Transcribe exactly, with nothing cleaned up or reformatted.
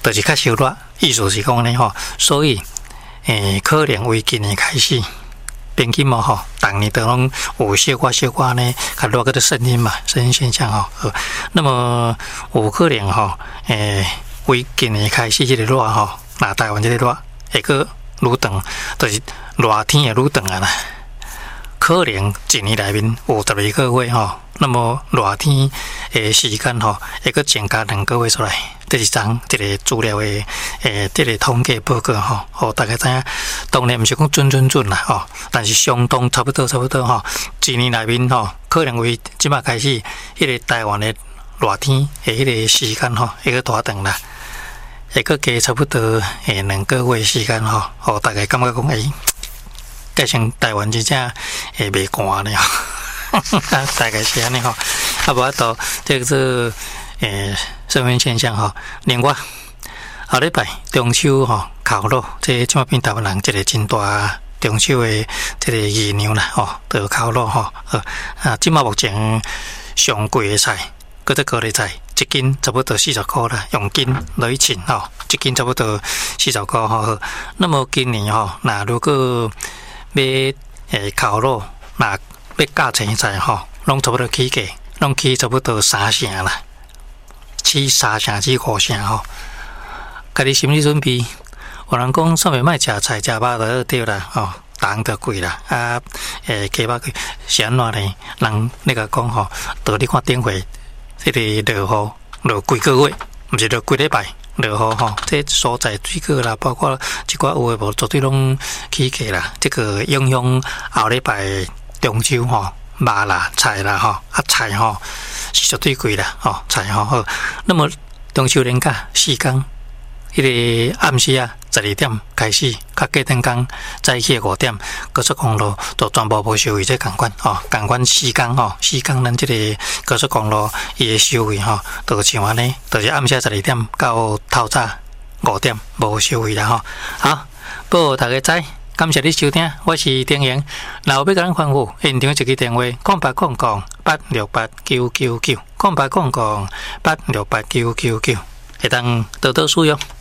就是较烧热，意思是讲呢吼，所以诶，可能为今年开始。边境嘛吼，逐年都拢有小可小可呢，较热个的声音嘛，声音现象吼。呃，那么有可能吼，诶，为今年开始这个热吼，那台湾这个热会个愈长，就是热天也愈长啊啦。可能一年内面有十二个月吼，那么热天诶时间吼，会个增加两个月出来。这是张这个资料的诶，这个统计报告吼，互大家知影。当然毋是讲准准准啦吼，但是相当差不多差不多吼。一年内面吼，可能为即马开始，迄个台湾的热天诶，迄个时间吼，会个大长啦，会个加差不多诶两个月时间吼，互大家感觉讲诶，加上台湾真正会袂寒呢吼，大概是安尼吼。啊，无法度这个是诶。社会现象吼，另外后礼拜中秋吼烤肉，这即马变台湾人一个真大中秋的这个议量啦吼，就烤肉吼。呃啊，即马目前上贵的菜，搁只高丽菜一斤差不多四十块啦，用斤来称吼，一斤差不多四十块吼。那么今年吼，那如果要诶烤肉，那要价钱菜吼，拢差不多起价，拢起差不多三成啦。起三成至五成吼，家己心理准备。有人讲上面卖食菜食肉就对啦，吼，人就贵啦。啊，诶，鸡肉贵是安怎呢？人那个讲吼，到你看顶回，这个落雨落几个月，毋是落几礼拜落雨吼，这所在水果啦，包括一寡有诶无绝对拢起价啦。这个影响后礼拜中秋吼。肉啦、菜啦，吼啊菜吼是绝对贵啦，吼菜吼好。那么中秋连假四天，迄个暗时啊十二点开始，甲过天工早起五点，高速公路都全部无收费，这共款吼，共款四天吼，四天咱这个高速公路伊的收费吼，就像安尼，就是暗时十二点到透早五点无收费啦吼。好，报大家知。感谢你收听，我是丁阳。若有要甲咱吩咐，现场一支电话：空八空空八六八九九九，空八空空八六八九九九，会当多多使用。